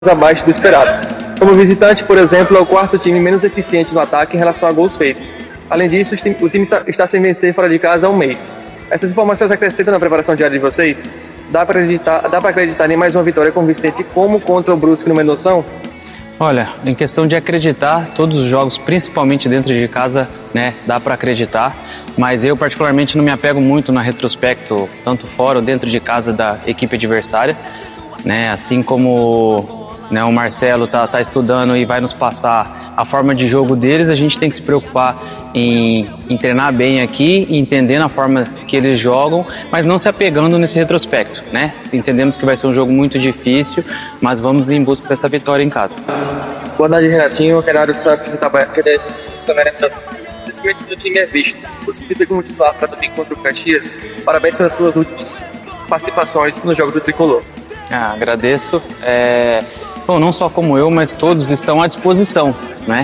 abaixo do esperado. Como visitante, por exemplo, é o quarto time menos eficiente no ataque em relação a gols feitos. Além disso, o time está sem vencer fora de casa há um mês. Essas informações acrescentam na preparação diária de vocês? Dá para acreditar em mais uma vitória convincente como contra o Brusque no Mendonção? Olha, em questão de acreditar, todos os jogos, principalmente dentro de casa, né, dá para acreditar, mas eu particularmente não me apego muito na retrospecto, tanto fora ou dentro de casa da equipe adversária, né, assim como o Marcelo tá estudando e vai nos passar a forma de jogo deles, a gente tem que se preocupar em treinar bem aqui, entendendo a forma que eles jogam, mas não se apegando nesse retrospecto, né? Entendemos que vai ser um jogo muito difícil, mas vamos em busca dessa vitória em casa. Boa tarde, Renatinho. Renato Santos, Itabaiana. O crescimento do time é visto. Você se vê como titular para domingo contra o Caxias. Parabéns pelas suas últimas participações no jogo do Tricolor. Agradeço. Bom, não só como eu, mas todos estão à disposição, né?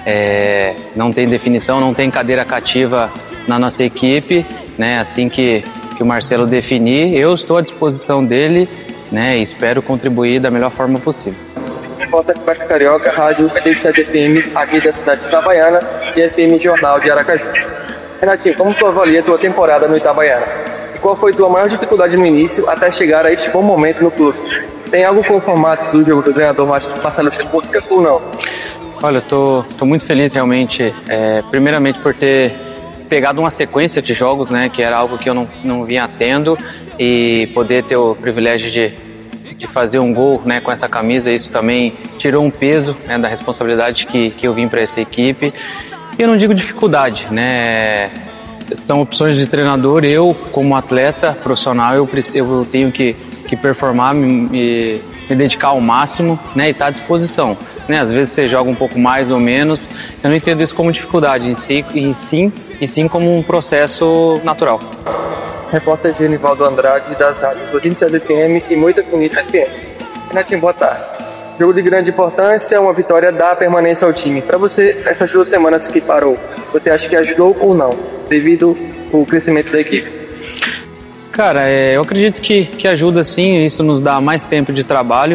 Não tem definição, não tem cadeira cativa na nossa equipe, né? Assim que o Marcelo definir, eu estou à disposição dele, né? E espero contribuir da melhor forma possível. Repórter Beto Carioca, Rádio 87 FM, aqui da cidade de Itabaiana e FM Jornal de Aracaju. Renatinho, como tu avalia a tua temporada no Itabaiana? E qual foi a tua maior dificuldade no início até chegar a este bom momento no clube? Tem algo com o formato do jogo do treinador Marcelo Chamusca ou não? Olha, eu tô muito feliz realmente, primeiramente por ter pegado uma sequência de jogos, né, que era algo que eu não vinha tendo, e poder ter o privilégio de fazer um gol, né, com essa camisa, isso também tirou um peso, né, da responsabilidade que eu vim para essa equipe. E eu não digo dificuldade, né, são opções de treinador. Eu, como atleta profissional, eu tenho que performar, me dedicar ao máximo, né, e estar à disposição, né? Às vezes você joga um pouco mais ou menos, eu não entendo isso como dificuldade e sim como um processo natural. Repórter Genivaldo Andrade, das rádios 87 FM e Muito Bonita FM. Renatinho, boa tarde. Jogo de grande importância, uma vitória dá permanência ao time. Para você, essas 2 semanas que parou, você acha que ajudou ou não, devido ao crescimento da equipe? Cara, eu acredito que ajuda sim, isso nos dá mais tempo de trabalho.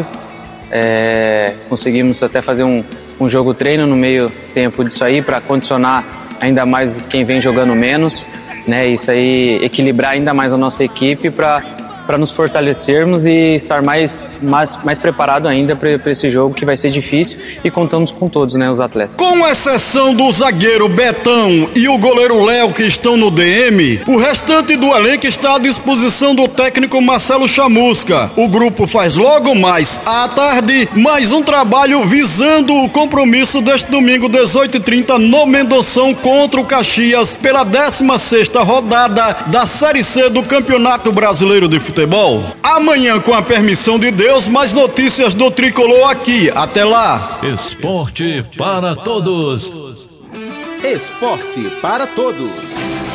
Conseguimos até fazer um jogo treino no meio tempo disso aí para condicionar ainda mais quem vem jogando menos, né? Isso aí, equilibrar ainda mais a nossa equipe para nos fortalecermos e estar mais preparado ainda para esse jogo que vai ser difícil, e contamos com todos, né, os atletas. Com exceção do zagueiro Betão e o goleiro Léo, que estão no DM, o restante do elenco está à disposição do técnico Marcelo Chamusca. O grupo faz logo mais à tarde mais um trabalho visando o compromisso deste domingo 18h30 no Mendonção contra o Caxias pela 16ª rodada da Série C do Campeonato Brasileiro de Futebol. Amanhã, com a permissão de Deus, mais notícias do Tricolor aqui. Até lá. Esporte para todos. Esporte para todos.